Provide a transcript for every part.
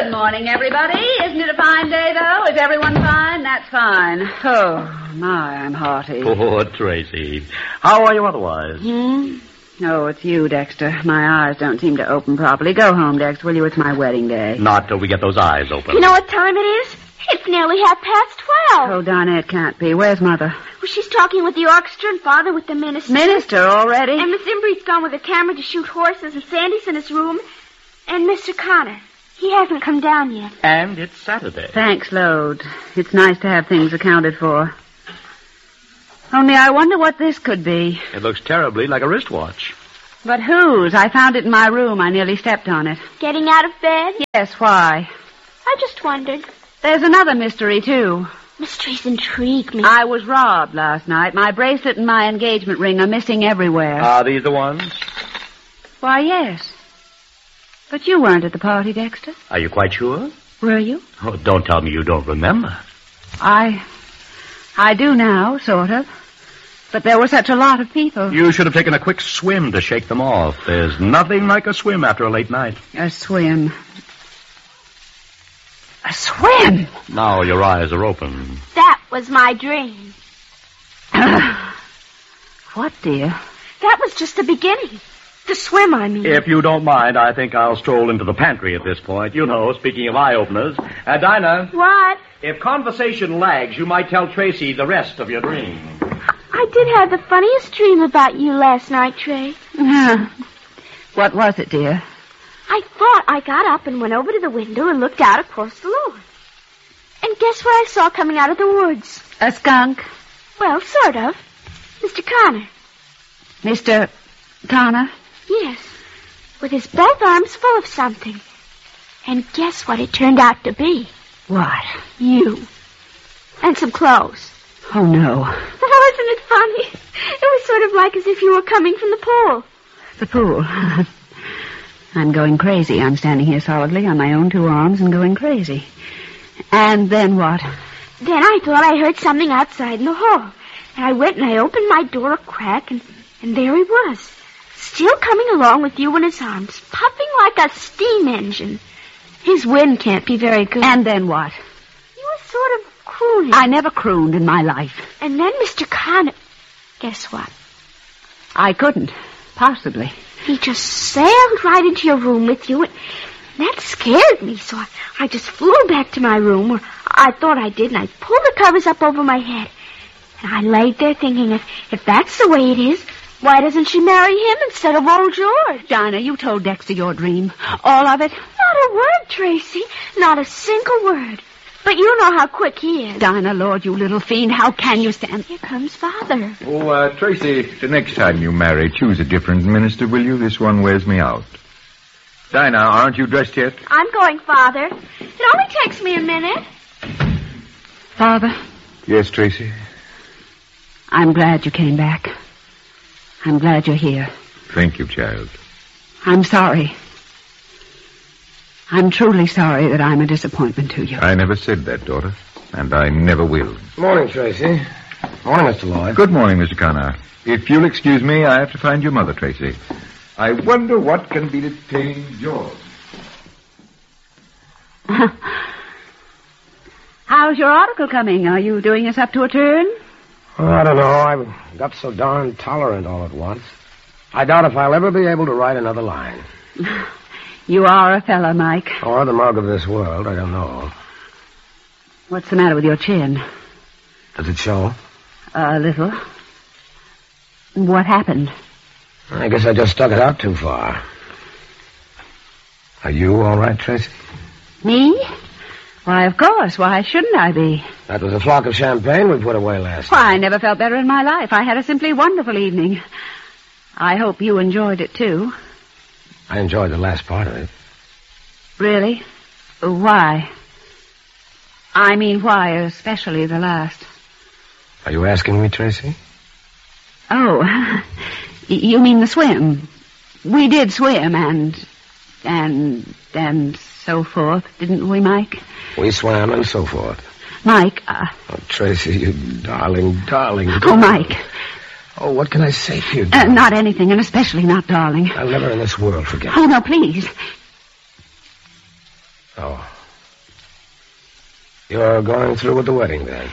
Good morning, everybody. Isn't it a fine day, though? Is everyone fine? That's fine. Oh, my, I'm hearty. Poor Tracy. How are you otherwise? Oh, it's you, Dexter. My eyes don't seem to open properly. Go home, Dexter, will you? It's my wedding day. Not till we get those eyes open. You know what time it is? It's nearly 12:30. Oh, Dinah, it can't be. Where's Mother? Well, she's talking with the orchestra and Father with the minister. Minister already? And Miss Imbree's gone with a camera to shoot horses, and Sandy's in his room. And Mr. Connor. He hasn't come down yet. And it's Saturday. Thanks, Lode. It's nice to have things accounted for. Only I wonder what this could be. It looks terribly like a wristwatch. But whose? I found it in my room. I nearly stepped on it. Getting out of bed? Yes, why? I just wondered. There's another mystery, too. Mysteries intrigue me. I was robbed last night. My bracelet and my engagement ring are missing everywhere. Are these the ones? Why, yes. But you weren't at the party, Dexter. Are you quite sure? Were you? Oh, don't tell me you don't remember. I do now, sort of. But there were such a lot of people. You should have taken a quick swim to shake them off. There's nothing like a swim after a late night. A swim. A swim? Now your eyes are open. That was my dream. What, dear? That was just the beginning. The swim, I mean. If you don't mind, I think I'll stroll into the pantry at this point. You know, speaking of eye-openers. Dinah. What? If conversation lags, you might tell Tracy the rest of your dream. I did have the funniest dream about you last night, Trey. What was it, dear? I thought I got up and went over to the window and looked out across the lawn. And guess what I saw coming out of the woods? A skunk? Well, sort of. Mr. Connor. Mr. Connor? Yes. With his both arms full of something. And guess what it turned out to be? What? You. And some clothes. Oh, no. Wasn't it funny? It was sort of like as if you were coming from the pool. The pool. I'm going crazy. I'm standing here solidly on my own two arms and going crazy. And then what? Then I thought I heard something outside in the hall. And I went and I opened my door a crack, and there he was. Still coming along with you in his arms, puffing like a steam engine. His wind can't be very good. And then what? You were sort of crooning. I never crooned in my life. And then Mr. Connor, guess what? I couldn't, possibly. He just sailed right into your room with you, and that scared me, so I just flew back to my room, or I thought I did, and I pulled the covers up over my head. And I laid there thinking, if that's the way it is, why doesn't she marry him instead of old George? Dinah, you told Dexter your dream. All of it? Not a word, Tracy. Not a single word. But you know how quick he is. Dinah, Lord, you little fiend, how can you stand... Here comes Father. Oh, Tracy, the next time you marry, choose a different minister, will you? This one wears me out. Dinah, aren't you dressed yet? I'm going, Father. It only takes me a minute. Father? Yes, Tracy? I'm glad you came back. I'm glad you're here. Thank you, child. I'm sorry. I'm truly sorry that I'm a disappointment to you. I never said that, daughter. And I never will. Morning, Tracy. Morning, Mr. Lloyd. Good morning, Mr. Connor. If you'll excuse me, I have to find your mother, Tracy. I wonder what can be detaining George. How's your article coming? Are you doing us up to a turn? Oh, I don't know. I got so darn tolerant all at once. I doubt if I'll ever be able to write another line. You are a fella, Mike. Or the mug of this world, I don't know. What's the matter with your chin? Does it show? A little. What happened? I guess I just stuck it out too far. Are you all right, Tracy? Me? Why, of course. Why shouldn't I be? That was a flock of champagne we put away last Why, night. I never felt better in my life. I had a simply wonderful evening. I hope you enjoyed it, too. I enjoyed the last part of it. Really? Why? I mean, why, especially the last? Are you asking me, Tracy? Oh, you mean the swim? We did swim and so forth, didn't we, Mike? We swam and so forth. Mike, Oh, Tracy, you darling, darling. Oh, Mike. Oh, what can I say to you, Not anything, and especially not darling. I'll never in this world forget Oh, no, please. Oh, You're going through with the wedding, then?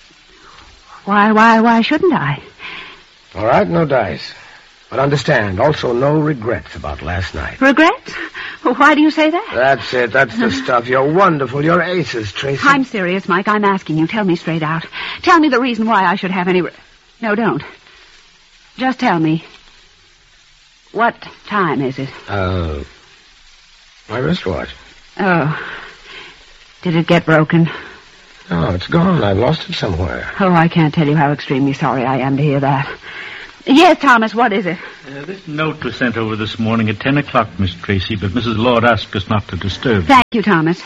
Why shouldn't I? All right, no dice. But understand, also no regrets about last night. Regrets? Why do you say that? That's it. That's the stuff. You're wonderful. You're aces, Tracy. I'm serious, Mike. I'm asking you. Tell me straight out. Tell me the reason why I should have any... No, don't. Just tell me. What time is it? My wristwatch. Oh. Did it get broken? Oh, it's gone. I lost it somewhere. Oh, I can't tell you how extremely sorry I am to hear that. Yes, Thomas, what is it? This note was sent over this morning at 10 o'clock, Miss Tracy, but Mrs. Lord asked us not to disturb. Thank you, Thomas.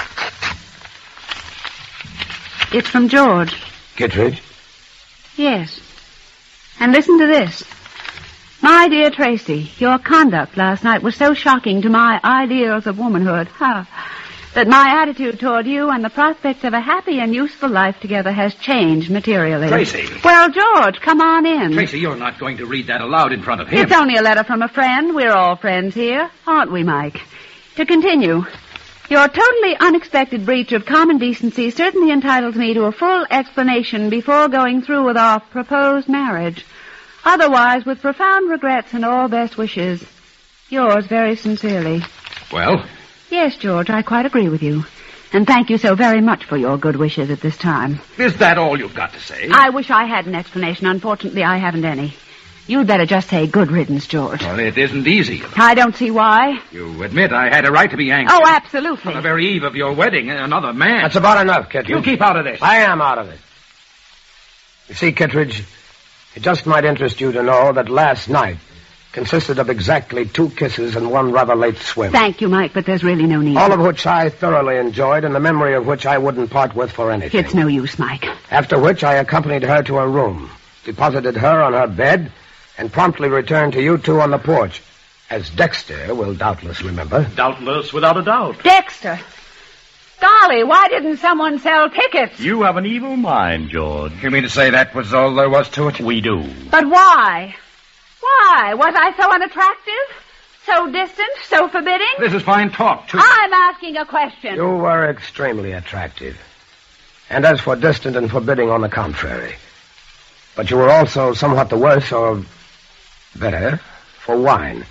It's from George. Kittredge? Yes. And listen to this. My dear Tracy, your conduct last night was so shocking to my ideals of womanhood, that my attitude toward you and the prospects of a happy and useful life together has changed materially. Tracy. Well, George, come on in. Tracy, you're not going to read that aloud in front of him. It's only a letter from a friend. We're all friends here, aren't we, Mike? To continue, your totally unexpected breach of common decency certainly entitles me to a full explanation before going through with our proposed marriage. Otherwise, with profound regrets and all best wishes, yours very sincerely. Well? Yes, George, I quite agree with you. And thank you so very much for your good wishes at this time. Is that all you've got to say? I wish I had an explanation. Unfortunately, I haven't any. You'd better just say good riddance, George. Well, it isn't easy. I don't see why. You admit I had a right to be angry. Oh, absolutely. On the very eve of your wedding, another man. That's about enough, Kittredge. You keep out of this. I am out of it. You see, Kittredge, it just might interest you to know that last night consisted of exactly 2 kisses and 1 rather late swim. Thank you, Mike, but there's really no need. All of which I thoroughly enjoyed, and the memory of which I wouldn't part with for anything. It's no use, Mike. After which I accompanied her to her room, deposited her on her bed, and promptly returned to you 2 on the porch, as Dexter will doubtless remember. Doubtless, without a doubt. Dexter! Golly, why didn't someone sell tickets? You have an evil mind, George. You mean to say that was all there was to it? We do. But why? Why? Was I so unattractive? So distant? So forbidding? This is fine talk, too. I'm asking a question. You were extremely attractive. And as for distant and forbidding, on the contrary. But you were also somewhat the worse, or better, for wine.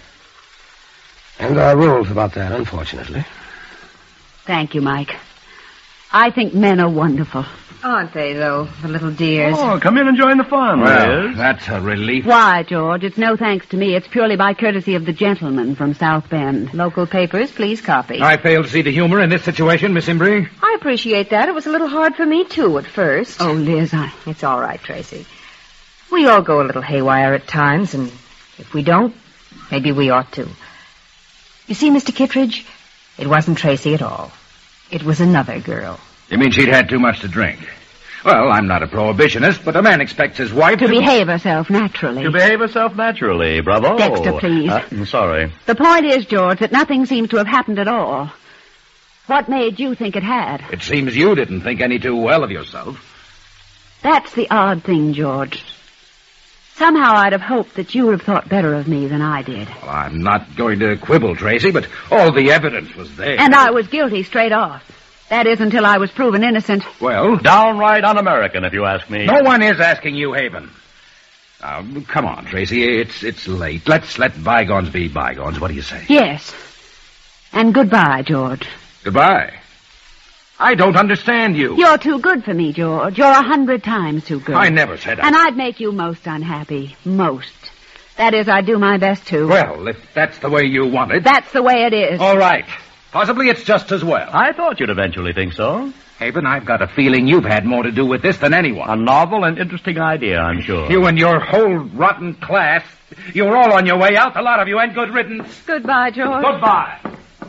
And there are rules about that, unfortunately. Thank you, Mike. I think men are wonderful. Aren't they, though, the little dears? Oh, come in and join the fun, Well, Liz. that's a relief. Why, George? It's no thanks to me. It's purely by courtesy of the gentleman from South Bend. Local papers, please copy. I fail to see the humor in this situation, Miss Imbrie. I appreciate that. It was a little hard for me, too, at first. Oh, Liz, It's all right, Tracy. We all go a little haywire at times, and if we don't, maybe we ought to. You see, Mr. Kittredge, it wasn't Tracy at all. It was another girl. You mean she'd had too much to drink? Well, I'm not a prohibitionist, but a man expects his wife to behave herself naturally. To behave herself naturally, bravo. Dexter, please. I'm sorry. The point is, George, that nothing seems to have happened at all. What made you think it had? It seems you didn't think any too well of yourself. That's the odd thing, George. Somehow I'd have hoped that you would have thought better of me than I did. Well, I'm not going to quibble, Tracy, but all the evidence was there. And I was guilty straight off. That is, until I was proven innocent. Well? Downright un-American, if you ask me. No one is asking you, Haven. Now, come on, Tracy. It's late. Let's let bygones be bygones. What do you say? Yes. And goodbye, George. Goodbye. I don't understand you. You're too good for me, George. You're 100 times too good. I never said that. And I'd make you most unhappy. Most. That is, I'd do my best to. Well, if that's the way you want it. That's the way it is. All right. Possibly it's just as well. I thought you'd eventually think so. Haven, I've got a feeling you've had more to do with this than anyone. A novel and interesting idea, I'm sure. You and your whole rotten class. You're all on your way out, the lot of you, and good riddance. Goodbye, George. Goodbye.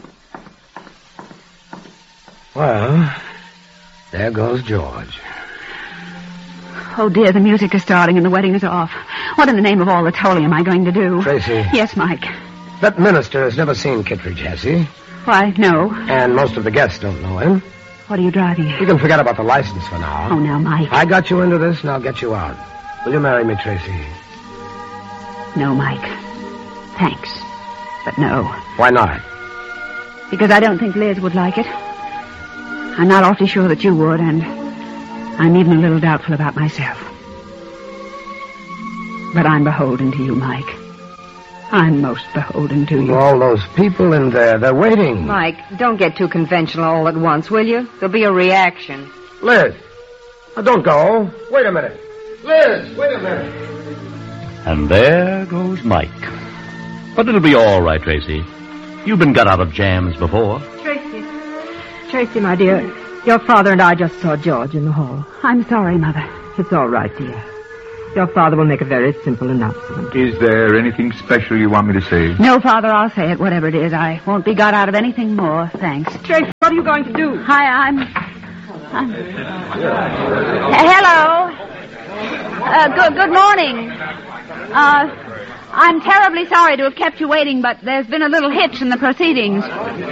Well, there goes George. Oh, dear, the music is starting and the wedding is off. What in the name of all that's holy am I going to do? Tracy. Yes, Mike. That minister has never seen Kittredge, has he? Why, no. And most of the guests don't know him. What are you driving at? You can forget about the license for now. Oh, now, Mike. I got you into this, and I'll get you out. Will you marry me, Tracy? No, Mike. Thanks. But no. Why not? Because I don't think Liz would like it. I'm not awfully sure that you would, and I'm even a little doubtful about myself. But I'm beholden to you, Mike. I'm most beholden to you. All those people in there, they're waiting. Mike, don't get too conventional all at once, will you? There'll be a reaction. Liz, don't go. Wait a minute. Liz, wait a minute. And there goes Mike. But it'll be all right, Tracy. You've been got out of jams before. Tracy, my dear, your father and I just saw George in the hall. I'm sorry, Mother. It's all right, dear. Your father will make a very simple announcement. Is there anything special you want me to say? No, Father, I'll say it, whatever it is. I won't be got out of anything more, thanks. Tracy, what are you going to do? Hi, I'm... Hello. Good morning. I'm terribly sorry to have kept you waiting, but there's been a little hitch in the proceedings.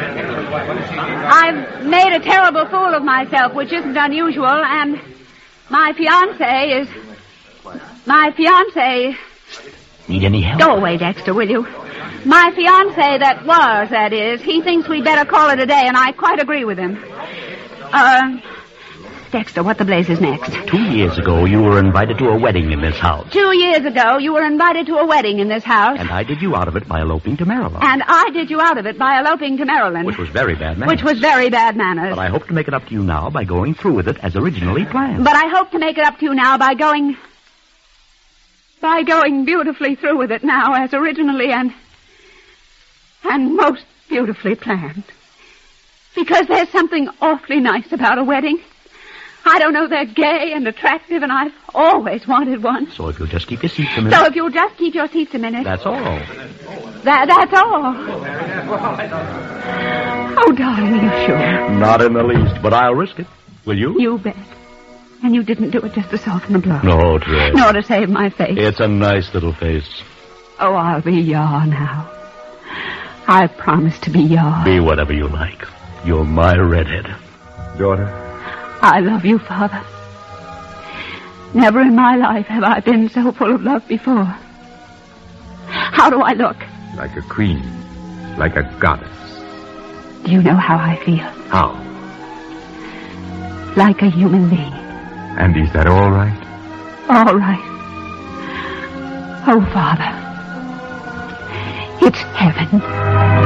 I've made a terrible fool of myself, which isn't unusual, and my fiancé... Need any help? Go away, Dexter, will you? My fiancé that is, he thinks we'd better call it a day, and I quite agree with him. Dexter, what the blazes next? 2 years ago, you were invited to a wedding in this house. 2 years ago, you were invited to a wedding in this house. And I did you out of it by eloping to Maryland. And I did you out of it by eloping to Maryland. Which was very bad manners. But I hope to make it up to you now by going through with it as originally planned. But I hope to make it up to you now by going beautifully through with it now as originally and most beautifully planned. Because there's something awfully nice about a wedding. I don't know, they're gay and attractive, and I've always wanted one. So if you'll just keep your seats a minute. That's all. That's all. That's all. Oh, darling, are you sure? Not in the least, but I'll risk it. Will you? You bet. And you didn't do it just to soften the blow. No, Trey. Nor to save my face. It's a nice little face. Oh, I'll be yours now. I promise to be yours. Be whatever you like. You're my redhead. Daughter? I love you, Father. Never in my life have I been so full of love before. How do I look? Like a queen. Like a goddess. Do you know how I feel? How? Like a human being. And is that all right? All right. Oh, Father. It's heaven.